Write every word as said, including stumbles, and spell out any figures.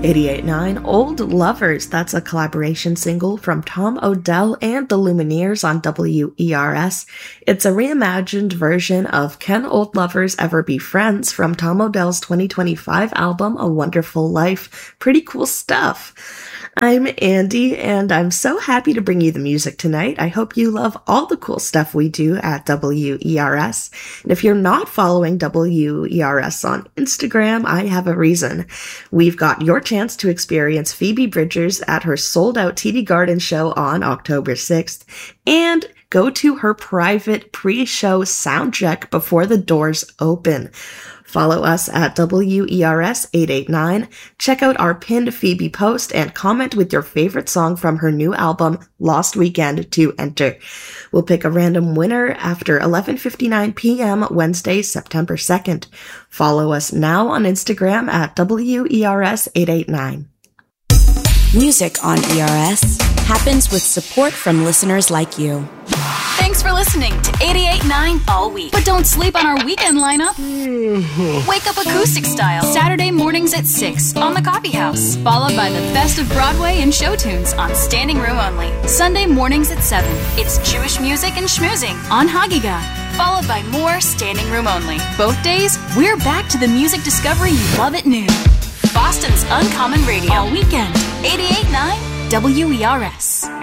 eighty-eight point nine Old Lovers, that's a collaboration single from Tom Odell and the Lumineers on W E R S. It's a reimagined version of Can Old Lovers Ever Be Friends from Tom Odell's twenty twenty-five album A Wonderful Life. Pretty cool stuff. I'm Andy, and I'm so happy to bring you the music tonight. I hope you love all the cool stuff we do at W E R S. And if you're not following W E R S on Instagram, I have a reason. We've got your chance to experience Phoebe Bridgers at her sold-out T D Garden show on October sixth, and go to her private pre-show sound check before the doors open. Follow us at W E R S eight eight nine, check out our pinned Phoebe post, and comment with your favorite song from her new album, Lost Weekend, to enter. We'll pick a random winner after eleven fifty-nine p.m. Wednesday, September second. Follow us now on Instagram at W E R S eight eight nine. Music on E R S happens with support from listeners like you. Thanks for listening to eighty-eight point nine all week. But don't sleep on our weekend lineup. Wake up acoustic style Saturday mornings at six on The Coffee House, followed by the best of Broadway and show tunes on Standing Room Only. Sunday mornings at seven, it's Jewish music and schmoozing on Hagiga, followed by more Standing Room Only. Both days, we're back to the music discovery you love at noon. Boston's Uncommon Radio all weekend. eighty-eight point nine W E R S.